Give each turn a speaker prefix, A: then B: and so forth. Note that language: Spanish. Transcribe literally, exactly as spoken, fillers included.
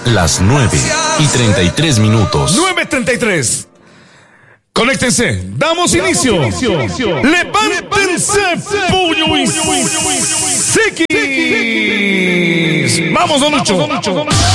A: las nueve y treinta y tres minutos.
B: nueve treinta y tres. Conéctense, damos inicio. Levántense, puño y Siquis. Vamos, don Lucho.